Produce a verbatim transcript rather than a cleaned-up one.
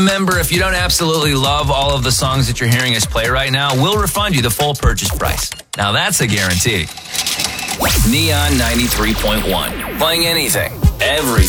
Remember, if you don't absolutely love all of the songs that you're hearing us play right now, we'll refund you the full purchase price. Now that's a guarantee. Neon ninety-three point one. Playing anything, everything.